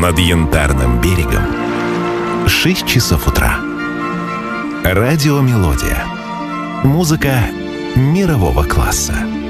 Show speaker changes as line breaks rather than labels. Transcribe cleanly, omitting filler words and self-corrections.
над Янтарным берегом 6 часов утра. Радио «Мелодия». Музыка мирового класса.